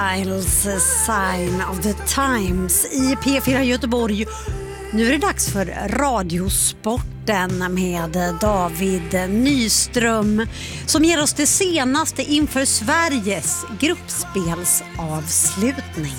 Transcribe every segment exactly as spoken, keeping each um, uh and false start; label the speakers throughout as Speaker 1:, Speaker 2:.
Speaker 1: Miles Sign of the Times i P fyra Göteborg. Nu är det dags för Radiosporten med David Nyström som ger oss det senaste inför Sveriges gruppspelsavslutning.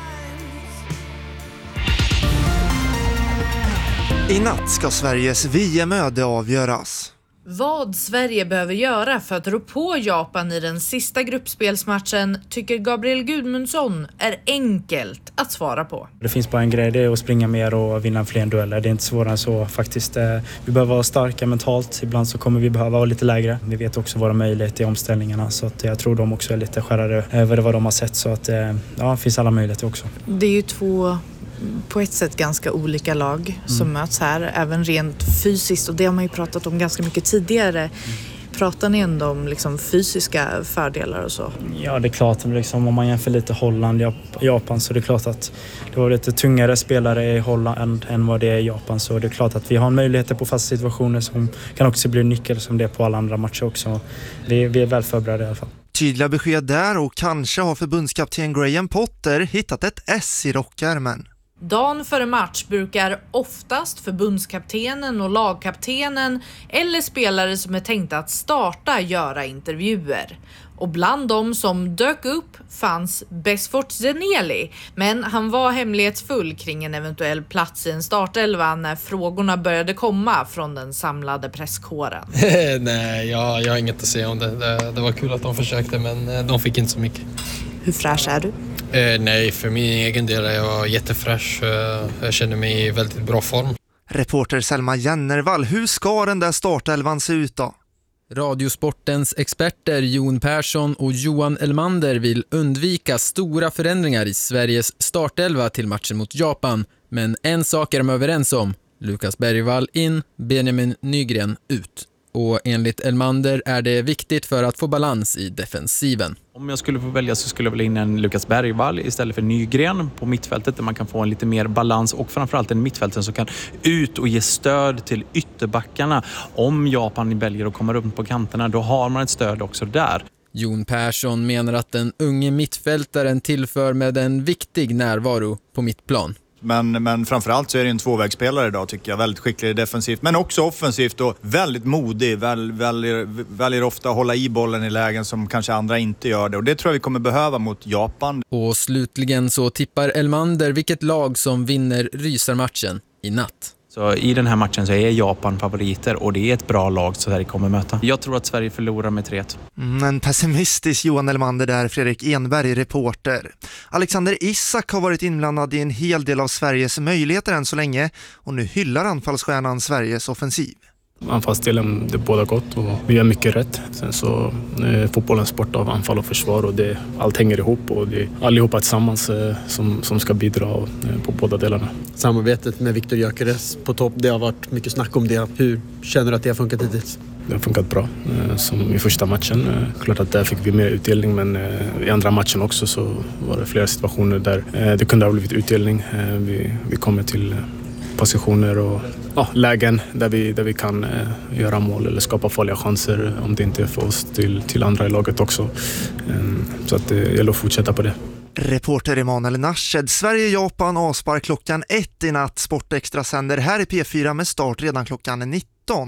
Speaker 2: I natt ska Sveriges V M-öde avgöras.
Speaker 3: Vad Sverige behöver göra för att rå på Japan i den sista gruppspelsmatchen tycker Gabriel Gudmundsson är enkelt att svara på.
Speaker 4: Det finns bara en grej, det är att springa mer och vinna fler dueller. Det är inte svårare än så faktiskt. Vi behöver vara starka mentalt. Ibland så kommer vi behöva vara lite lägre. Vi vet också våra möjligheter i omställningarna, så att jag tror de också är lite skärrade över vad de har sett. Så att ja, det finns alla möjligheter också.
Speaker 3: Det är ju två på ett sätt ganska olika lag mm. som möts här, även rent fysiskt, och det har man ju pratat om ganska mycket tidigare. Mm. Pratar ni ändå om liksom fysiska fördelar och så? Ja, det är klart, liksom, om man jämför lite Holland och Japan, så det är klart att det var lite tungare spelare i Holland än, än vad det är i Japan, så det är klart att vi har möjligheter på fasta situationer som kan också bli nyckel som det är på alla andra matcher också. Vi, vi är väl förberedda i alla fall.
Speaker 2: Tydliga besked där, och kanske har förbundskapten Graham Potter hittat ett S i rockärmen.
Speaker 3: Dagen före match brukar oftast förbundskaptenen och lagkaptenen eller spelare som är tänkta att starta göra intervjuer. Och bland dem som dök upp fanns Besfort Zeneli, men han var hemlighetsfull kring en eventuell plats i en startelva när frågorna började komma från den samlade presskåren.
Speaker 5: Nej, jag, jag har inget att säga om det. det. Det var kul att de försökte, men de fick inte så mycket.
Speaker 3: Hur fräsch är du?
Speaker 5: Eh, nej, för min egen del är jag jättefräsch. Eh, jag känner mig i väldigt bra form.
Speaker 2: Reporter Selma Jennervall, hur ska den där startelvan se ut då?
Speaker 6: Radiosportens experter Jon Persson och Johan Elmander vill undvika stora förändringar i Sveriges startelva till matchen mot Japan. Men en sak är de överens om. Lukas Bergvall in, Benjamin Nygren ut. Och enligt Elmander är det viktigt för att få balans i defensiven.
Speaker 7: Om jag skulle få välja så skulle jag vilja in en Lukas Bergvall istället för Nygren på mittfältet, där man kan få en lite mer balans, och framförallt en mittfältet som kan ut och ge stöd till ytterbackarna. Om Japan väljer att komma upp på kanterna, då har man ett stöd också där.
Speaker 6: Jon Persson menar att den unge mittfältaren tillför med en viktig närvaro på mittplan.
Speaker 8: Men, men framförallt så är det en tvåvägsspelare idag, tycker jag. Väldigt skicklig defensivt, men också offensivt och väldigt modig. Väl, väljer, väljer ofta att hålla i bollen i lägen som kanske andra inte gör det. Och det tror jag vi kommer behöva mot Japan.
Speaker 6: Och slutligen så tippar Elmander vilket lag som vinner rysarmatchen i natt.
Speaker 7: Så i den här matchen så är Japan favoriter, och det är ett bra lag som Sverige kommer möta. Jag tror att Sverige förlorar med tre ett.
Speaker 2: Mm, en pessimistisk Johan Elmander där, Fredrik Enberg, reporter. Alexander Isak har varit inblandad i en hel del av Sveriges möjligheter än så länge, och nu hyllar anfallsstjärnan Sveriges offensiv.
Speaker 9: Anfallsdelen, det är båda gott och vi gör mycket rätt. Sen så är fotbollen sport av anfall och försvar, och det, allt hänger ihop, och det är allihopa tillsammans som, som ska bidra på båda delarna.
Speaker 10: Samarbetet med Viktor Gyökeres på topp, det har varit mycket snack om det. Hur känner du att det har funkat hittills?
Speaker 9: Det har funkat bra, som i första matchen. Klart att där fick vi mer utdelning, men i andra matchen också så var det flera situationer där det kunde ha blivit utdelning. Vi, vi kommer till positioner och ja, lägen där vi, där vi kan eh, göra mål eller skapa farliga chanser, om det inte är för oss, till, till andra i laget också. Um, så att det gäller att fortsätta på det.
Speaker 2: Reporter Emanuel Narshed. Sverige-Japan avspar klockan ett i natt. Sportextra sänder här i P fyra med start redan klockan nitton.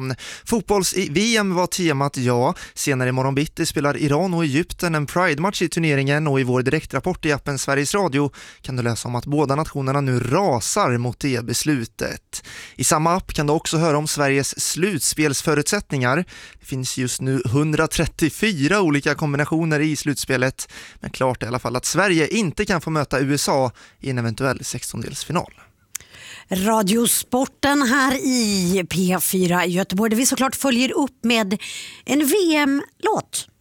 Speaker 2: Fotbolls-V M var temat, ja. Senare imorgon bitti spelar Iran och Egypten en Pride-match i turneringen, och i vår direktrapport i appen Sveriges Radio kan du läsa om att båda nationerna nu rasar mot det beslutet. I samma app kan du också höra om Sveriges slutspelsförutsättningar. Det finns just nu hundratrettiofyra olika kombinationer i slutspelet, men klart är i alla fall att Sverige inte kan få möta U S A i en eventuell sextondelsfinal.
Speaker 1: Radiosporten här i P fyra i Göteborg, där vi såklart följer upp med en V M-låt.